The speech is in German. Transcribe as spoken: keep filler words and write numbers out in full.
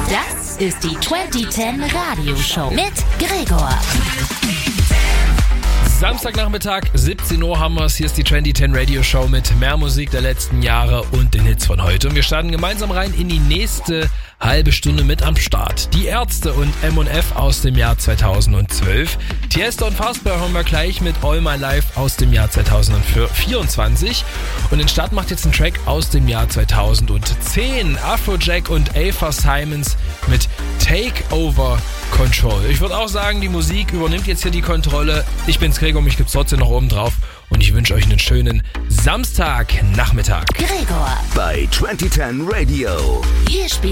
Das ist die zwanzig zehn Radioshow mit Gregor. Samstagnachmittag, siebzehn Uhr haben wir es. Hier ist die zwanzig zehn Radio Show mit mehr Musik der letzten Jahre und den Hits von heute. Und wir starten gemeinsam rein in die nächste halbe Stunde mit am Start. Die Ärzte und M und F aus dem Jahr zweitausendzwölf. Tiesto und Fassbender hören wir gleich mit All My Life aus dem Jahr zweitausendvierundzwanzig. Und den Start macht jetzt ein Track aus dem Jahr zweitausendzehn. Afrojack und Afa Simons mit Take Over Control. Ich würde auch sagen, die Musik übernimmt jetzt hier die Kontrolle. Ich bin's Gregor, mich gibt's trotzdem noch oben drauf. Und ich wünsche euch einen schönen Samstagnachmittag. Gregor bei zwanzig zehn Radio. Hier spielt